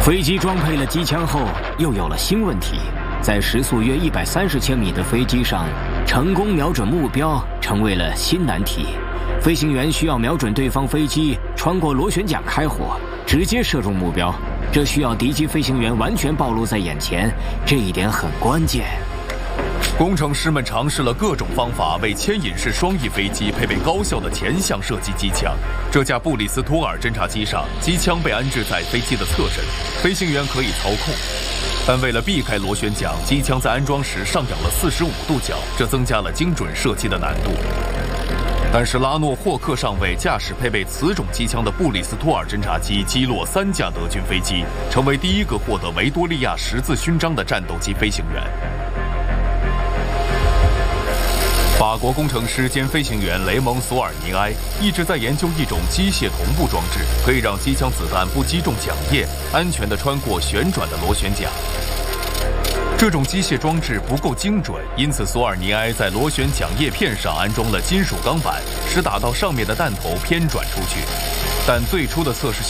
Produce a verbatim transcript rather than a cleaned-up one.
飞机装配了机枪后，又有了新问题。在时速约一百三十千米的飞机上，成功瞄准目标成为了新难题。飞行员需要瞄准对方飞机，穿过螺旋桨开火，直接射中目标。这需要敌机飞行员完全暴露在眼前，这一点很关键。 工程师们尝试了各种方法，为牵引式双翼飞机配备高效的前向射击机枪。这架布里斯托尔侦察机上，机枪被安置在飞机的侧身，飞行员可以操控。但为了避开螺旋桨，机枪在安装时上仰了四十五度角，这增加了精准射击的难度。但是拉诺霍克上尉驾驶配备此种机枪的布里斯托尔侦察机，击落三架德军飞机，成为第一个获得维多利亚十字勋章的战斗机飞行员。 法国工程师兼飞行员雷蒙·索尔尼埃一直在研究一种机械同步装置，可以让机枪子弹不击中桨叶，安全地穿过旋转的螺旋桨。这种机械装置不够精准，因此索尔尼埃在螺旋桨叶片上安装了金属钢板，使打到上面的弹头偏转出去。但最初的测试